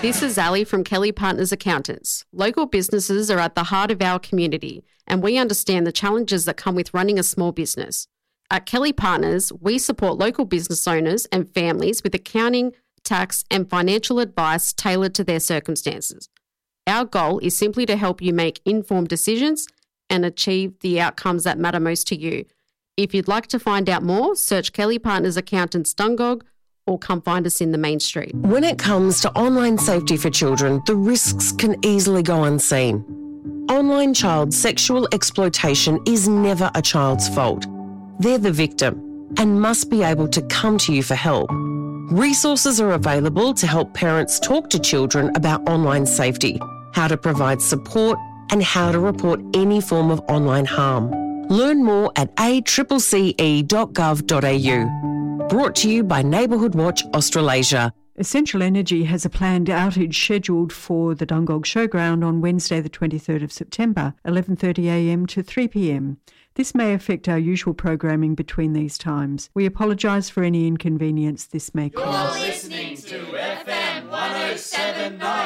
This is Ali from Kelly Partners Accountants. Local businesses are at the heart of our community, and we understand the challenges that come with running a small business. At Kelly Partners, we support local business owners and families with accounting, tax, and financial advice tailored to their circumstances. Our goal is simply to help you make informed decisions and achieve the outcomes that matter most to you. If you'd like to find out more, search Kelly Partners Accountants Dungog or come find us in the main street. When it comes to online safety for children, the risks can easily go unseen. Online child sexual exploitation is never a child's fault. They're the victim and must be able to come to you for help. Resources are available to help parents talk to children about online safety, how to provide support, and how to report any form of online harm. Learn more at accce.gov.au. Brought to you by Neighbourhood Watch Australasia. Essential Energy has a planned outage scheduled for the Dungog Showground on Wednesday the 23rd of September, 11:30am to 3pm. This may affect our usual programming between these times. We apologise for any inconvenience this may cause. You're listening to FM 107.9.